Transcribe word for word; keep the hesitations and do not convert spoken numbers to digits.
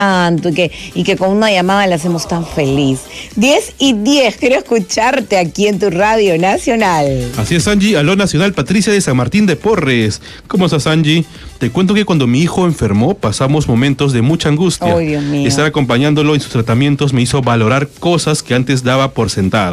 tanto y que, y que con una llamada le hacemos tan feliz. diez y diez, quiero escucharte aquí en tu Radio Nacional. Así es, Angie. Aló Nacional, Patricia de San Martín de Porres. ¿Cómo estás, Angie? Te cuento que cuando mi hijo enfermó pasamos momentos de mucha angustia. Oh, Dios mío. Estar acompañándolo en sus tratamientos me hizo valorar cosas que antes daba por sentadas.